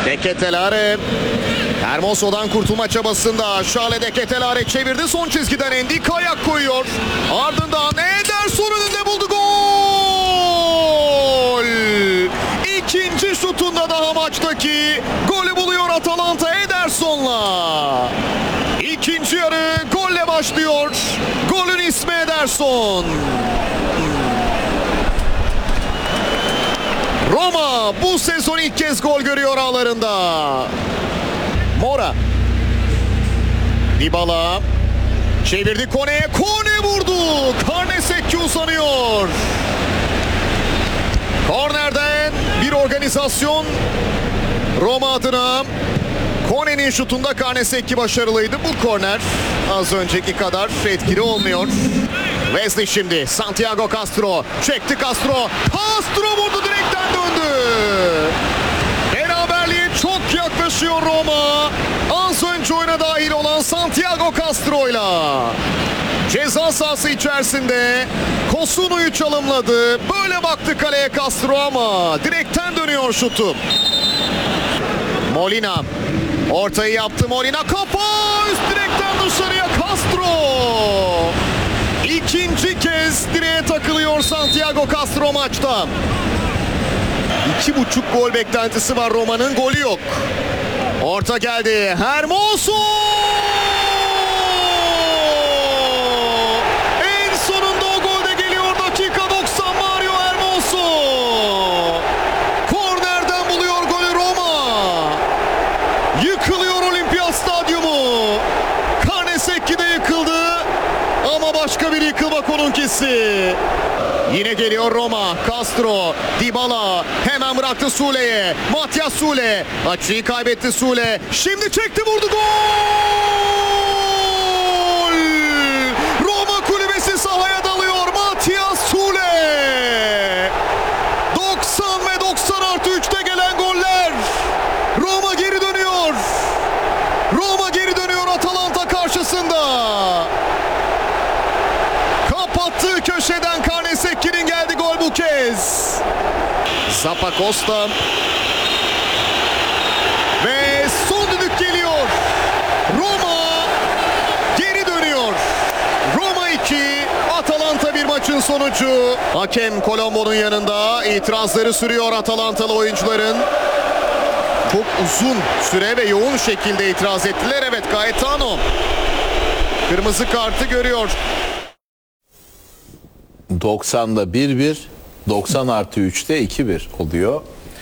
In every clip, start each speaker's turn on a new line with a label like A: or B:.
A: De Ketelaere Hermoso'dan kurtulma çabasında. Charles De Ketelaere çevirdi. Son çizgiden Endika ayak koyuyor. Ardından Ederson önünde buldu. Gol! İkinci şutunda daha maçtaki golü buluyor Atalanta Ederson'la. İkinci yarı golle başlıyor. Golün ismi Ederson. Roma bu sezon ilk kez gol görüyor ağlarında. Mora. Dybala. Çevirdi Kone'ye. Kone vurdu. Karnesekki uzanıyor. Kornerden bir organizasyon Roma adına. Kone'nin şutunda Karnesekki başarılıydı. Bu korner az önceki kadar etkili olmuyor. Wesley şimdi. Santiago Castro. Çekti Castro. Castro vurdu, direkten döndü. Beraberliğe çok yaklaşıyor Roma. Az önce oyuna dahil olan Santiago Castro'yla. Ceza sahası içerisinde Kosunu'yu çalımladı. Böyle baktı kaleye Castro ama direkten dönüyor şutu. Molina. Ortayı yaptı Molina. Kafa üst direkten dışarıya Castro. İkinci kez direğe takılıyor Santiago Castro maçta. 2,5 gol beklentisi var Roma'nın, golü yok. Orta geldi. Hermoso! En sonunda o gol de geliyor. Dakika 90, Mario Hermoso. Kornerden buluyor golü Roma. Yıkılıyor Olimpiyat Stadyumu. Karnesekki de yıkıldı. Ama başka bir yıkılmak onunkisi. Yine geliyor Roma. Castro, Dybala hemen bıraktı Sule'ye. Matias Sule. Açıyı kaybetti Sule. Şimdi çekti, vurdu, gol! Roma kulübesi sahaya dalıyor. Matias Sule. 90 ve 90+3'te gelen goller. Roma geri dönüyor. Roma geri dönüyor Atalanta karşısında. Kapattığı köşeden Karnesekki'nin geldi gol bu kez. Zappa Costa. Ve son düdük geliyor. Roma geri dönüyor. Roma 2, Atalanta 1 maçın sonucu. Hakem Colombo'nun yanında itirazları sürüyor Atalantalı oyuncuların. Çok uzun süre ve yoğun şekilde itiraz ettiler. Evet, Gaetano kırmızı kartı görüyor.
B: 90'da 1-1, 90+3'te 2-1 oluyor.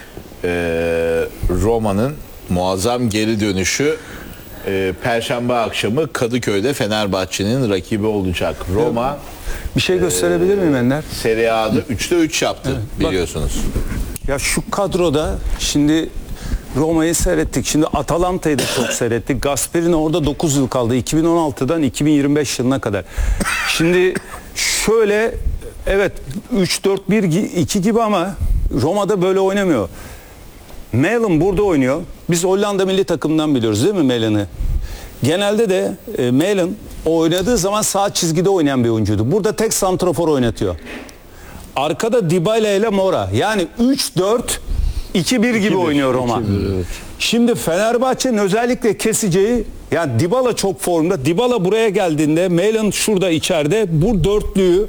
B: Roma'nın muazzam geri dönüşü Perşembe akşamı Kadıköy'de Fenerbahçe'nin rakibi olacak. Roma
C: bir şey gösterebilir miyim Ender?
B: Serie A'da 3'te 3 yaptı,
C: Evet,
B: biliyorsunuz.
C: Ya şu kadroda şimdi Roma'yı seyrettik. Şimdi Atalanta'yı da çok seyrettik. Gasperini orada 9 yıl kaldı. 2016'dan 2025 yılına kadar. Şimdi şöyle, evet 3-4-1-2 gibi ama Roma'da böyle oynamıyor. Malen burada oynuyor. Biz Hollanda milli takımından biliyoruz değil mi Malen'ı? Genelde de Malen oynadığı zaman sağ çizgide oynayan bir oyuncuydu. Burada tek santrafor oynatıyor. Arkada Dybala ile Mora. Yani 3-4-2-1 gibi oynuyor Roma.
B: 2-1, evet.
C: Şimdi Fenerbahçe'nin özellikle keseceği, yani Dybala çok formda. Dybala buraya geldiğinde, Malen şurada içeride, bu dörtlüyü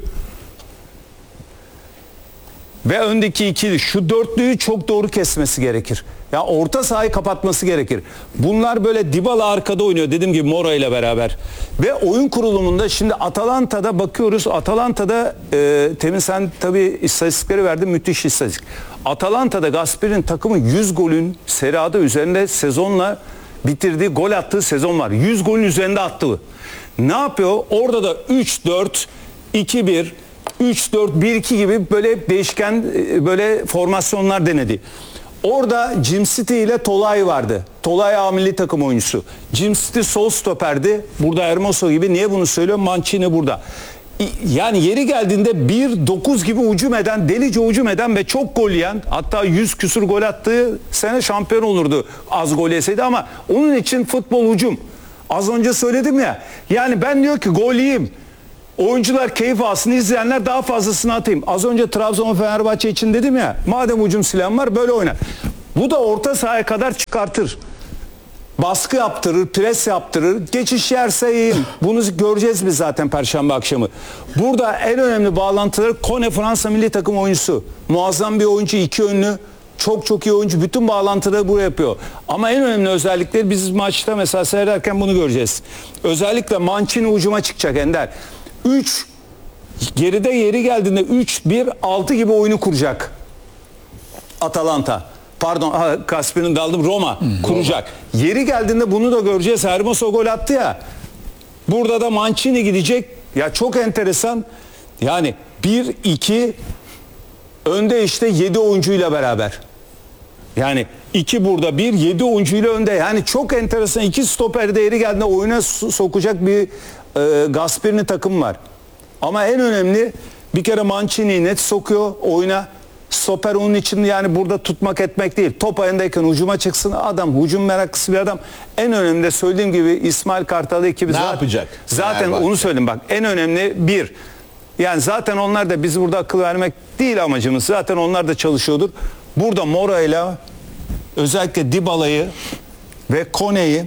C: ve öndeki ikili, şu dörtlüyü çok doğru kesmesi gerekir. Ya orta sahayı kapatması gerekir. Bunlar böyle, Dybala arkada oynuyor dediğim gibi Mora ile beraber. Ve oyun kurulumunda şimdi Atalanta'da bakıyoruz. Atalanta'da temin sen tabii istatistikleri verdin, müthiş istatistik. Atalanta'da Gasperini takımı 100 golün Serie A'da üzerinde sezonla bitirdiği, gol attığı sezon var. 100 golün üzerinde attı. Ne yapıyor? Orada da 3-4-2-1, 3-4-1-2 gibi böyle değişken böyle formasyonlar denedi. Orada Jim City ile Tolay vardı. Tolay A milli takım oyuncusu. Jim City sol stoperdi. Burada Hermoso gibi. Niye bunu söylüyorum? Mancini burada. Yani yeri geldiğinde 1-9 gibi hücum eden, delice hücum eden ve çok gol yiyen, hatta 100 küsur gol attığı sene şampiyon olurdu az gol yeseydi, ama onun için futbol hücum. Az önce söyledim ya. Yani ben diyor ki gol yiyeyim. Oyuncular keyif alsın, izleyenler daha fazlasını atayım. Az önce Trabzon Fenerbahçe için dedim ya, madem hücum silahın var böyle oyna. Bu da orta sahaya kadar çıkartır. Baskı yaptırır, pres yaptırır, geçiş yerse iyi. Bunu göreceğiz biz zaten Perşembe akşamı. Burada en önemli bağlantıları Kone Fransa milli takım oyuncusu. Muazzam bir oyuncu, iki yönlü. Çok iyi oyuncu. Bütün bağlantıları buraya yapıyor. Ama en önemli özellikleri biz maçta mesela seyrederken bunu göreceğiz. Özellikle Mancini hücuma çıkacak Ender. 3 geride yeri geldiğinde 3-1-6 gibi oyunu kuracak. Atalanta. Pardon, Kasper'in daldım, Roma kuracak. Yeri geldiğinde bunu da göreceğiz. Hermoso gol attı ya. Burada da Mancini gidecek. Ya çok enteresan. Yani 1-2 önde işte 7 oyuncuyla beraber. Yani 2 burada 1, 7 oyuncuyla önde. Yani çok enteresan. 2 stoper de yeri geldiğinde oyuna sokacak bir Gasperini takım var. Ama en önemli bir kere Mancini'yi net sokuyor oyuna. Stoper onun için yani burada tutmak etmek değil. Top ayındayken hücuma çıksın. Adam hücum meraklısı bir adam. En önemli de söylediğim gibi İsmail Kartal'ı ekibi
B: Ne yapacak?
C: Zaten
B: Fenerbahçe.
C: onu söyleyeyim bak. En önemli bir. Yani zaten onlar da biz burada akıl vermek değil amacımız. Zaten onlar da çalışıyordur. Burada Mora'yla özellikle Dybala'yı ve Kone'yi,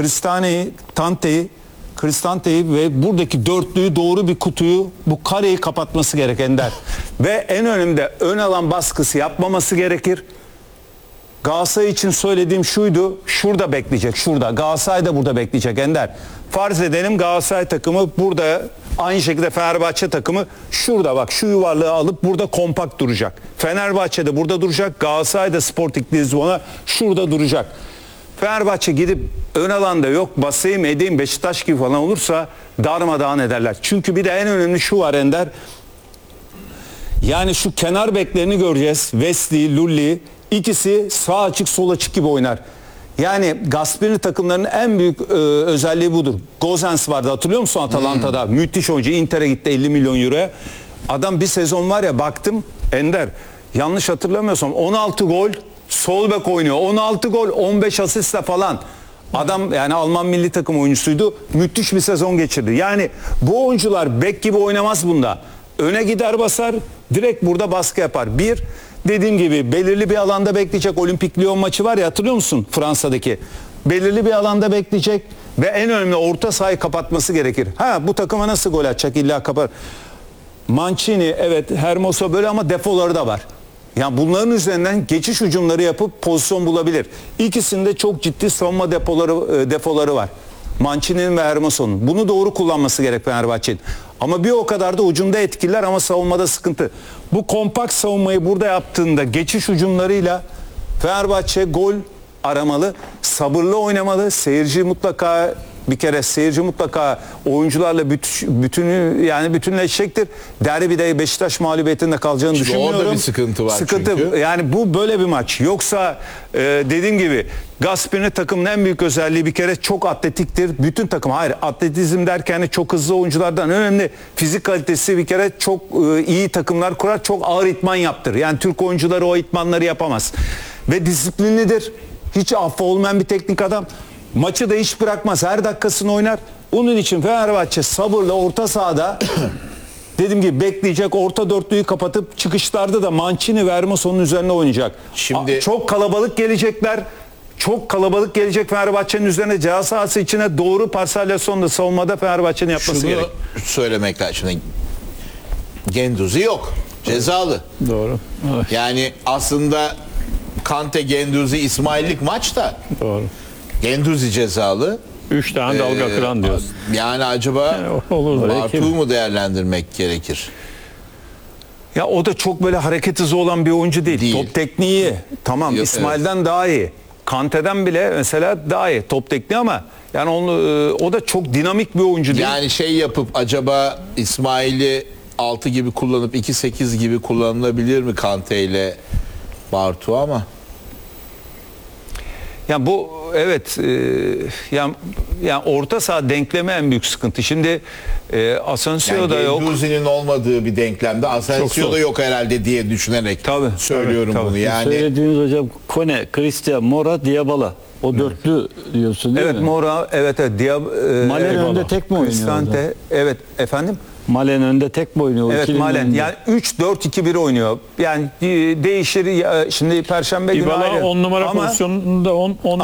C: Kristante'yi ve buradaki dörtlüyü doğru bir kutuyu, bu kareyi kapatması gereken der. Ve en önemli de ön alan baskısı yapmaması gerekir. Galatasaray için söylediğim şuydu. Şurada bekleyecek. Şurada. Galatasaray da burada bekleyecek Ender. Farz edelim Galatasaray takımı burada, aynı şekilde Fenerbahçe takımı şurada bak şu yuvarlığı alıp burada kompakt duracak. Fenerbahçe de burada duracak. Galatasaray da Sporting Lisbon'a şurada duracak. Fenerbahçe gidip ön alanda yok basayım edeyim Beşiktaş gibi falan olursa darmadağın ederler. Çünkü bir de en önemli şu var Ender. Yani şu kenar beklerini göreceğiz. Wesley, Lully ikisi sağ açık sol açık gibi oynar. Yani Gasperini takımlarının en büyük özelliği budur. Gozens vardı hatırlıyor musun Atalanta'da? Müthiş oyuncu. Inter'e gitti 50 milyon euroya. Adam bir sezon var ya baktım Ender. Yanlış hatırlamıyorsam 16 gol sol bek oynuyor. 16 gol 15 asistle falan. Adam yani Alman milli takım oyuncusuydu. Müthiş bir sezon geçirdi. Yani bu oyuncular bek gibi oynamaz bunda. Öne gider basar. Direkt burada baskı yapar. Bir, dediğim gibi belirli bir alanda bekleyecek. Olimpik Lyon maçı var ya hatırlıyor musun Fransa'daki? Belirli bir alanda bekleyecek. Ve en önemli orta sahayı kapatması gerekir. Bu takıma nasıl gol atacak? İlla kapar. Mancini evet Hermoso böyle ama defoları da var. Yani bunların üzerinden geçiş hücumları yapıp pozisyon bulabilir. İkisinde çok ciddi savunma defoları var. Mancini'nin ve Hermoso'nun. Bunu doğru kullanması gerek Fenerbahçe'nin. Ama bir o kadar da ucunda etkililer ama savunmada sıkıntı. Bu kompakt savunmayı burada yaptığında geçiş hücumlarıyla Fenerbahçe gol aramalı, sabırlı oynamalı. Seyirci mutlaka oyuncularla bütünleşecektir. Derbide Beşiktaş mağlubiyetinde kalacağını
B: Şimdi
C: düşünmüyorum.
B: orada bir sıkıntı var çünkü.
C: Yani bu böyle bir maç. Yoksa dediğim gibi Gasperini takımın en büyük özelliği bir kere çok atletiktir. Bütün takım atletizm derken çok hızlı oyunculardan önemli fizik kalitesi bir kere çok iyi takımlar kurar. Çok ağır itman yaptırır. Yani Türk oyuncuları o itmanları yapamaz. Ve disiplinlidir. Hiç affı olmayan bir teknik adam. Maçı da hiç bırakmaz. Her dakikasını oynar. Onun için Fenerbahçe sabırla orta sahada dediğim gibi bekleyecek. Orta dörtlüyü kapatıp çıkışlarda da Mancini ve Hermoso'nun üzerine oynayacak.
B: Şimdi
C: çok kalabalık gelecekler. Çok kalabalık gelecek Fenerbahçe'nin üzerine ceza sahası içine doğru parselyasyonda savunmada Fenerbahçe'nin yapması
B: şunu
C: gerek.
B: söylemek lazım. Şimdi Genduzi yok. Cezalı.
D: Doğru. Evet,
B: Yani aslında Kante, Genduzi, İsmaillik maç da
D: doğru.
B: Genduzi cezalı.
D: 3 tane dalga kıran diyorsun.
B: Yani acaba
D: Yani olur da belki.
B: Bartu'yu mu değerlendirmek gerekir?
C: Ya o da çok böyle hareket hızı olan bir oyuncu değil.
B: Değil.
C: Top tekniği tamam
B: Yok,
C: İsmail'den daha iyi. Kante'den bile mesela daha iyi top tekniği ama yani o da çok dinamik bir oyuncu değil.
B: Yani şey yapıp acaba İsmail'i 6 gibi kullanıp 2-8 gibi kullanılabilir mi Kante ile Bartu ama?
C: Yani bu evet yani orta saha denklemi en büyük sıkıntı. Şimdi Asensio
B: Yani
C: da yok.
B: Genduzi'nin olmadığı bir denklemde
D: Çok
B: Asensio
D: zor.
B: da yok herhalde diye düşünerek
C: Tabii,
B: söylüyorum
C: tabii,
B: bunu.
C: tabii.
B: Yani
D: Söylediğiniz hocam Kone, Christian, Mora, Dybala. O dörtlü diyorsun değil
C: Evet
D: mi?
C: Mora evet
D: Malen önde tek mi oynuyor
C: Cristante, evet efendim.
D: Malen önde tek mi oynuyor?
C: Evet,
D: İkilinin
C: Malen.
D: önünde.
C: Yani 3-4-2-1 oynuyor. Yani değişir. Şimdi Perşembe günü
E: Dybala
C: ayrı.
E: 10 numara
C: Ama
E: pozisyonunda 10